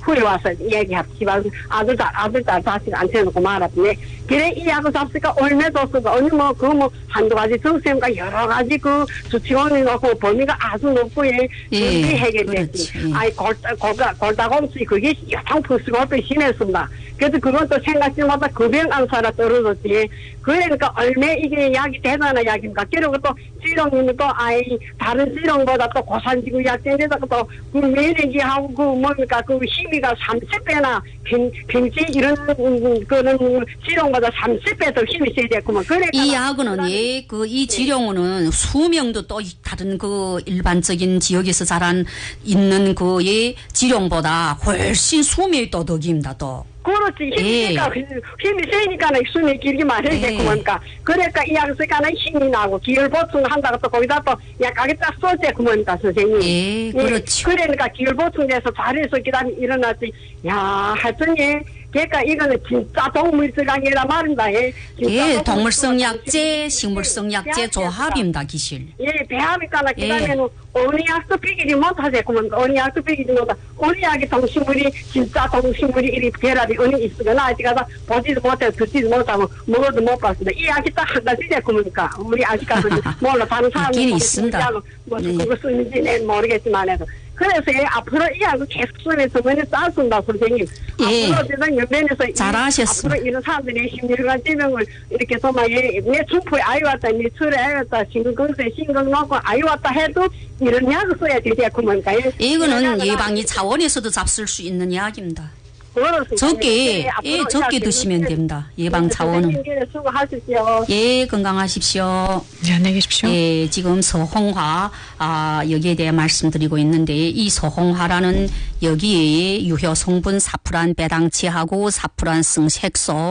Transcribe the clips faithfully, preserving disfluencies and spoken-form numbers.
후에 와서 얘기합시다. 아들, 아들, 딸, 자식 안 채워놓고 말았네. 그래, 이 약을 잡수니까 얼마 줬어도, 어느 뭐, 그 뭐, 한두 가지 정sem과 여러 가지 그 수치원이 놓고 범위가 아주 높고, 예, 그게 해결됐지. 아이, 골다, 골다, 골다공수, 그게 여탕 푸스골도 심했습니다. 그래서 그것도 생각지마다 급여 안사라 떨어졌지. 그러니까 얼마 이게 약이 대단한 약입니까? 그리고 또 지렁이는 또 아이 다른 지렁보다 또 고산지구 약제에다가 또 그 면역이하고 그 뭡니까 그 힘이가 삼십 배나 평 평지 이런 그런 지렁보다 삼십 배 더 힘이 세겠구만. 그러니까 이 약은 예, 그 이 지렁은 수명도 또 다른 그 일반적인 지역에서 자란 있는 그 예 지렁보다 훨씬 수명이 또 덕입니다 또. 그렇지. 힘이니까, 예. 힘이 세니까는 숨이 길기만 해야겠구먼까. 예. 그러니까 이 약쓰니까는 힘이 나고, 기혈 보충한다고 또 거기다 또 약하게 딱 쏘재구먼까, 선생님. 예, 그렇죠. 예. 그러니까 기혈 보충돼서 자리에서 기다리 일어났지. 야, 하여튼, 예. 그러니까 이거는 진짜 동물성 약이라 말입니다. 예, 예 동물성 약제, 식물성 약제 조합입니다, 기실. 예, 배합이니까 그다음에는 어느 약도 비기지 못하겠구먼. 어느 약도 비기지 못하. 어느 약이 동식물이 진짜 동식물이 이리 결합이 어느 있으거나 아직 가서 보지도 못하고 듣지도 못하고 먹어도 못 봤습니다. 이 약이 딱 한 가지 됐구먼까. 우리 아직까지 몰라 다른 사람이 있습니다. 뭐 그거 쓰는지 모르겠지만 해도. 그래서 예, 앞으로 이 약을 계속 쓰면서 많이 쌓습니다, 선생님. 예. 앞으로 대상 연변에서 잘하셨습니다. 앞으로 이런 사람들의 심혈관 질병을 이렇게 정말 예, 내 춤포에 아이 왔다, 내 철에 아이 왔다, 심근경색, 심근 놓고 아이 왔다 해도 이런 약을 써야 되겠구먼까. 예. 이거는 예방이 차원에서도 잡술 수 있는 약입니다. 적게, 예, 적게 드시면 됩니다. 예방 차원은. 수고하십시오. 예, 건강하십시오. 네, 안녕히 계십시오. 예, 지금 서홍화, 아, 여기에 대해 말씀드리고 있는데, 이 서홍화라는 여기에 유효 성분 사프란 배당치하고 사프란성 색소,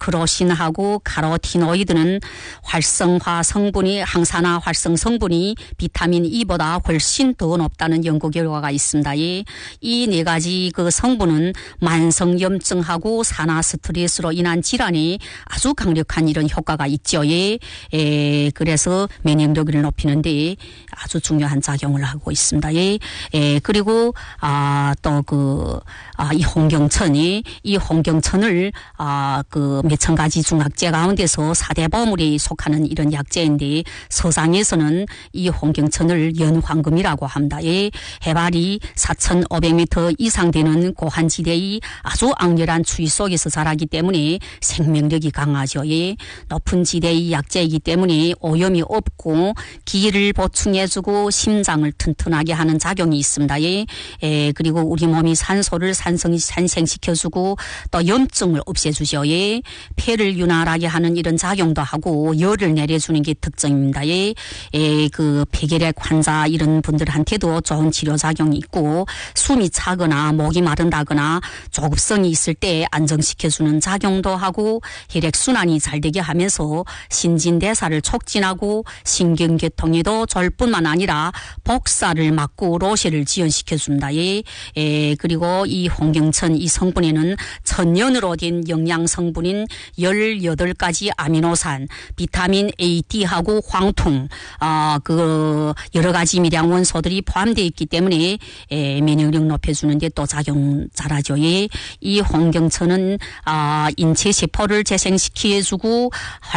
크로신하고 카로티노이드는 활성화 성분이, 항산화 활성 성분이 비타민 E보다 훨씬 더 높다는 연구 결과가 있습니다. 예, 이 네 가지 그 성분은 만 성염증하고 산화 스트레스로 인한 질환이 아주 강력한 이런 효과가 있죠. 예. 예. 그래서 면역력을 높이는데 아주 중요한 작용을 하고 있습니다. 예. 예. 그리고 아, 또 그 아, 이 홍경천이 이 홍경천을 아, 그 몇천 가지 중약제 가운데서 사대 보물에 속하는 이런 약제인데 서상에서는 이 홍경천을 연황금이라고 합니다. 예. 해발이 사천오백 미터 이상 되는 고한지대의 아주 악렬한 추위 속에서 자라기 때문에 생명력이 강하죠. 예. 높은 지대의 약재이기 때문에 오염이 없고 기를 보충해주고 심장을 튼튼하게 하는 작용이 있습니다. 예. 예. 그리고 우리 몸이 산소를 산성, 산생시켜주고 또 염증을 없애주죠. 예. 폐를 윤활하게 하는 이런 작용도 하고 열을 내려주는 게 특징입니다. 예. 예. 그 폐결핵 환자 이런 분들한테도 좋은 치료작용이 있고 숨이 차거나 목이 마른다거나 조급성이 있을 때 안정시켜주는 작용도 하고 혈액순환이 잘 되게 하면서 신진대사를 촉진하고 신경계통에도 좋을 뿐만 아니라 복사를 막고 로시를 지연시켜줍니다. 예. 예. 그리고 이 홍경천 이 성분에는 천연으로 된 영양성분인 열여덟 가지 아미노산, 비타민 A, D하고 황퉁, 아, 그 여러 가지 미량 원소들이 포함되어 있기 때문에 예, 면역력 높여주는 데 또 작용 잘하죠. 예. 이 홍경천은 아, 인체 세포를 재생시켜주고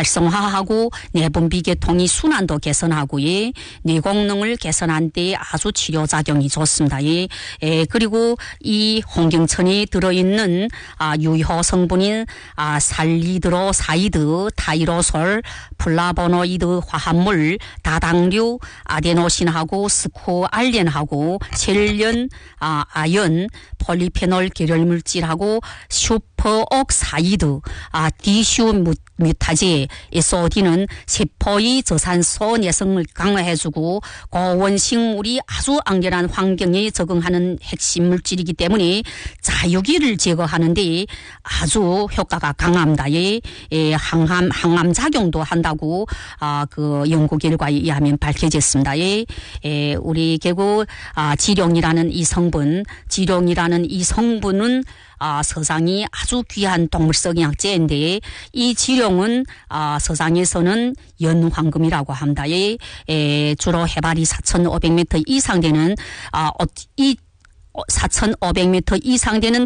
활성화하고 내분비 계통이 순환도 개선하고 예. 뇌功能을 개선한 데 아주 치료작용이 좋습니다. 예. 예. 그리고 이 홍경천이 들어있는 아, 유효 성분인 아, 살리드로사이드, 타이로솔, 플라보노이드 화합물, 다당류, 아데노신하고 스코알렌하고 셀연, 아, 아연, 폴리페놀 계열물질하고 슈퍼옥사이드, 아, 디슈뮤타제, 소디는 세포의 저산소 내성을 강화해주고 고원식물이 아주 악렬한 환경에 적응하는 핵심 물질이기 때문에 자유기를 제거하는 데 아주 효과가 강합니다. 예, 예, 항암, 항암 작용도 한다고 아, 그 연구 결과에 의하면 밝혀졌습니다. 예, 예, 우리 결국 아, 지룡이라는 이 성분, 지룡이라는 이 성분은 아, 서상이 아주 귀한 동물성 약재인데 이 지룡은 아, 서상에서는 연황금이라고 합니다. 예, 예, 주로 해발이 사천오백 미터 이상 되는 아, 이 사천오백 미터 이상 되는